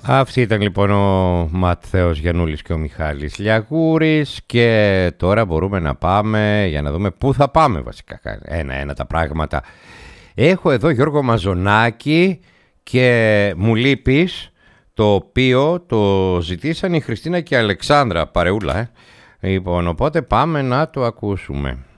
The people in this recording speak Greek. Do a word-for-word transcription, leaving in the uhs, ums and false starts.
Αυτή ήταν λοιπόν ο Ματθαίος Γιαννούλης και ο Μιχάλης Λιαγούρης και τώρα μπορούμε να πάμε για να δούμε πού θα πάμε βασικά. Ένα-ένα τα πράγματα. Έχω εδώ Γιώργο Μαζονάκη και μου λείπεις, το οποίο το ζητήσαν η Χριστίνα και η Αλεξάνδρα, παρεούλα, ε. Λοιπόν, οπότε πάμε να το ακούσουμε.